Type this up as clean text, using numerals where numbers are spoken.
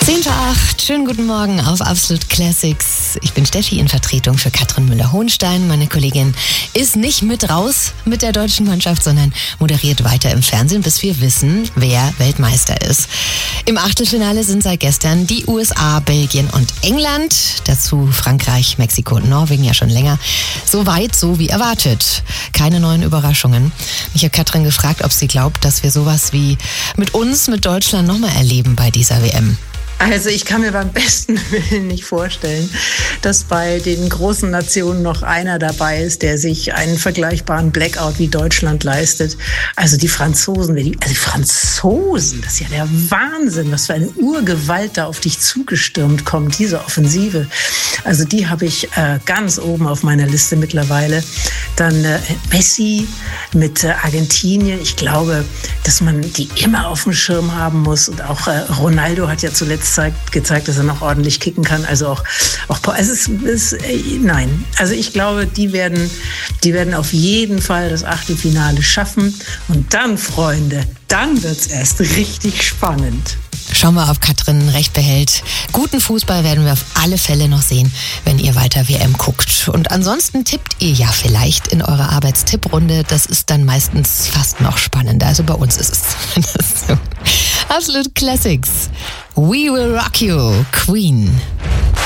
10:08, schönen guten Morgen auf Absolut Classics. Ich bin Steffi in Vertretung für Katrin Müller-Hohenstein. Meine Kollegin ist nicht mit raus mit der deutschen Mannschaft, sondern moderiert weiter im Fernsehen, bis wir wissen, wer Weltmeister ist. Im Achtelfinale sind seit gestern die USA, Belgien und England. Dazu Frankreich, Mexiko und Norwegen ja schon länger. So weit, so wie erwartet. Keine neuen Überraschungen. Ich habe Katrin gefragt, ob sie glaubt, dass wir sowas wie mit uns, mit Deutschland nochmal erleben bei dieser WM. Also ich kann mir beim besten Willen nicht vorstellen, dass bei den großen Nationen noch einer dabei ist, der sich einen vergleichbaren Blackout wie Deutschland leistet. Also die Franzosen, das ist ja der Wahnsinn, was für eine Urgewalt da auf dich zugestürmt kommt, diese Offensive. Also die habe ich ganz oben auf meiner Liste mittlerweile. Dann Messi mit Argentinien. Ich glaube, dass man die immer auf dem Schirm haben muss. Und auch Ronaldo hat ja zuletzt gezeigt, dass er noch ordentlich kicken kann. Also auch nein. Also ich glaube, die werden auf jeden Fall das Achtelfinale schaffen. Und dann, Freunde, dann wird's erst richtig spannend. Schauen wir, ob Katrin recht behält. Guten Fußball werden wir auf alle Fälle noch sehen, wenn ihr weiter WM guckt. Und ansonsten tippt ihr ja vielleicht in eurer Arbeitstipprunde. Das ist dann meistens fast noch spannender. Also bei uns ist es zumindest so. Absolut Classics. We Will Rock You, Queen.